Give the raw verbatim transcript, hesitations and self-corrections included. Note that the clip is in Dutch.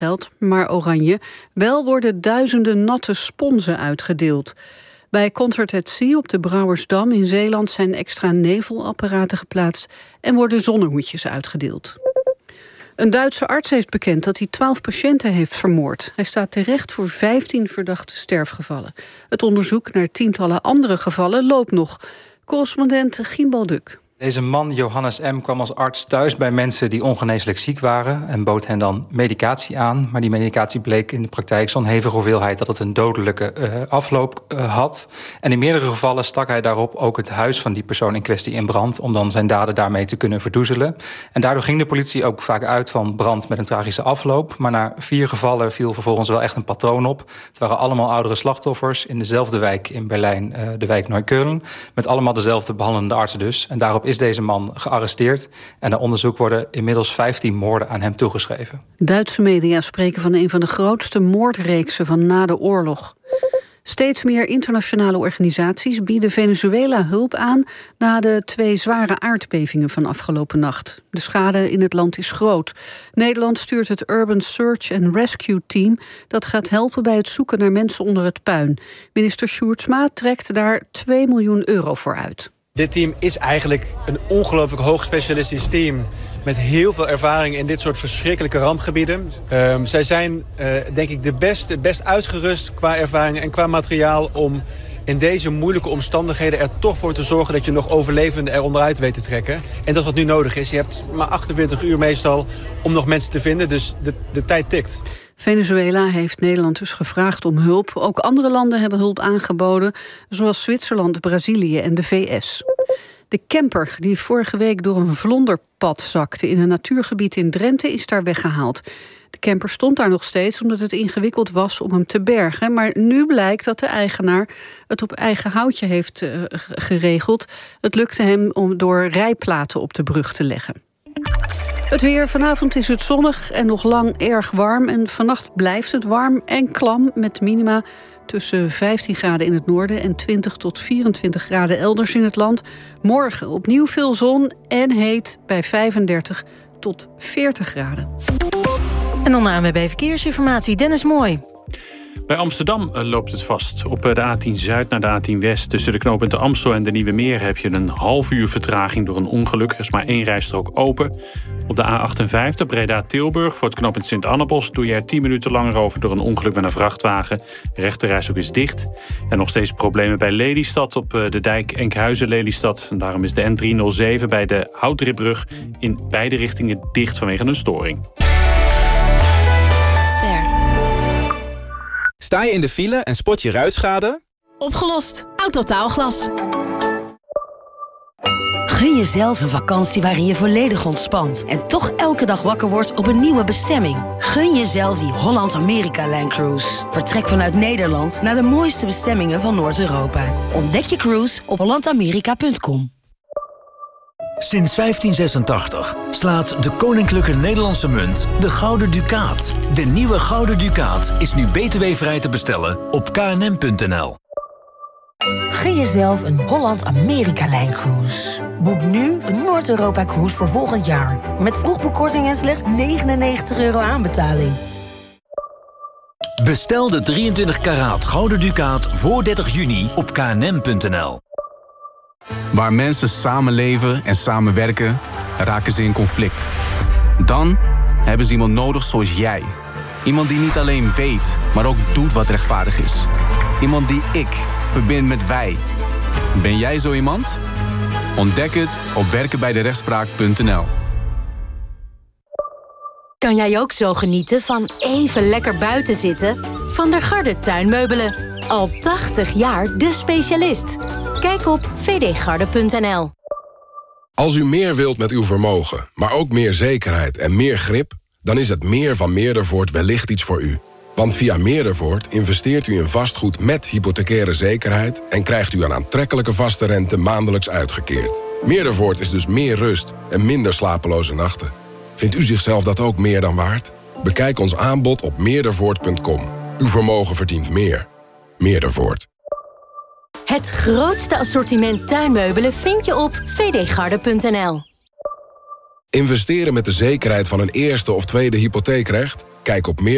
maar oranje. Wel worden duizenden natte sponsen uitgedeeld. Bij Concert at Sea op de Brouwersdam in Zeeland zijn extra nevelapparaten geplaatst en worden zonnehoedjes uitgedeeld. Een Duitse arts heeft bekend dat hij twaalf patiënten heeft vermoord. Hij staat terecht voor vijftien verdachte sterfgevallen. Het onderzoek naar tientallen andere gevallen loopt nog. Correspondent Gimbal Duk. Deze man, Johannes M., kwam als arts thuis bij mensen die ongeneeslijk ziek waren en bood hen dan medicatie aan. Maar die medicatie bleek in de praktijk zo'n hevige hoeveelheid dat het een dodelijke uh, afloop uh, had. En in meerdere gevallen stak hij daarop ook het huis van die persoon in kwestie in brand om dan zijn daden daarmee te kunnen verdoezelen. En daardoor ging de politie ook vaak uit van brand met een tragische afloop. Maar na vier gevallen viel vervolgens wel echt een patroon op. Het waren allemaal oudere slachtoffers in dezelfde wijk in Berlijn, uh, de wijk Neukölln, met allemaal dezelfde behandelende artsen dus. En daarop is deze man gearresteerd en na onderzoek worden inmiddels vijftien moorden aan hem toegeschreven. Duitse media spreken van een van de grootste moordreeksen van na de oorlog. Steeds meer internationale organisaties bieden Venezuela hulp aan na de twee zware aardbevingen van afgelopen nacht. De schade in het land is groot. Nederland stuurt het Urban Search and Rescue Team dat gaat helpen bij het zoeken naar mensen onder het puin. Minister Sjoerdsma trekt daar twee miljoen euro voor uit. Dit team is eigenlijk een ongelooflijk hoog specialistisch team met heel veel ervaring in dit soort verschrikkelijke rampgebieden. Um, zij zijn, uh, denk ik, de best, het best uitgerust qua ervaring en qua materiaal om in deze moeilijke omstandigheden er toch voor te zorgen dat je nog overlevenden er onderuit weet te trekken. En dat is wat nu nodig is. Je hebt maar achtentwintig uur meestal om nog mensen te vinden, dus de, de tijd tikt. Venezuela heeft Nederland dus gevraagd om hulp. Ook andere landen hebben hulp aangeboden, zoals Zwitserland, Brazilië en de V S. De camper die vorige week door een vlonderpad zakte in een natuurgebied in Drenthe is daar weggehaald. De camper stond daar nog steeds omdat het ingewikkeld was om hem te bergen. Maar nu blijkt dat de eigenaar het op eigen houtje heeft uh, geregeld. Het lukte hem om door rijplaten op de brug te leggen. Het weer. Vanavond is het zonnig en nog lang erg warm. En vannacht blijft het warm en klam met minima tussen vijftien graden in het noorden en twintig tot vierentwintig graden elders in het land. Morgen opnieuw veel zon en heet bij vijfendertig tot veertig graden. En dan de A N W B Verkeersinformatie. Dennis Mooi. Bij Amsterdam loopt het vast. Op de A tien Zuid naar de A tien West. Tussen de knooppunten Amstel en de Nieuwe Meer heb je een half uur vertraging door een ongeluk. Er is maar één rijstrook open. Op de A achtenvijftig Breda-Tilburg voor het knooppunt Sint-Annebos doe je er tien minuten langer over door een ongeluk met een vrachtwagen. De rechterrijstrook is dicht. En nog steeds problemen bij Lelystad op de dijk Enkhuizen-Lelystad. En daarom is de N driehonderdzeven bij de Houtdripbrug in beide richtingen dicht vanwege een storing. Sta je in de file en spot je ruitschade? Opgelost. Autotaalglas. Gun jezelf een vakantie waarin je volledig ontspant en toch elke dag wakker wordt op een nieuwe bestemming. Gun jezelf die Holland-Amerika-Line Cruise. Vertrek vanuit Nederland naar de mooiste bestemmingen van Noord-Europa. Ontdek je cruise op holland amerika punt com. Sinds vijftien zesentachtig slaat de Koninklijke Nederlandse Munt de Gouden Ducaat. De nieuwe Gouden Ducaat is nu B T W-vrij te bestellen op k n m punt n l. Gun jezelf een Holland-Amerika-Line Cruise. Boek nu een Noord-Europa-cruise voor volgend jaar. Met vroegboekkorting en slechts negenennegentig euro aanbetaling. Bestel de drieëntwintig karaat Gouden Ducaat voor dertig juni op k n m punt n l. Waar mensen samenleven en samenwerken, raken ze in conflict. Dan hebben ze iemand nodig zoals jij. Iemand die niet alleen weet, maar ook doet wat rechtvaardig is. Iemand die ik verbind met wij. Ben jij zo iemand? Ontdek het op werken bij de rechtspraak punt n l. Kan jij ook zo genieten van even lekker buiten zitten? Van der Garde Tuinmeubelen. Al tachtig jaar de specialist. Kijk op v d garde punt n l. Als u meer wilt met uw vermogen, maar ook meer zekerheid en meer grip, dan is het meer van Meerdervoort wellicht iets voor u. Want via Meerdervoort investeert u in vastgoed met hypothecaire zekerheid en krijgt u een aantrekkelijke vaste rente maandelijks uitgekeerd. Meerdervoort is dus meer rust en minder slapeloze nachten. Vindt u zichzelf dat ook meer dan waard? Bekijk ons aanbod op meerdervoort punt com. Uw vermogen verdient meer. Meerdervoort. Het grootste assortiment tuinmeubelen vind je op v d garde punt n l. Investeren met de zekerheid van een eerste of tweede hypotheekrecht? Kijk op meer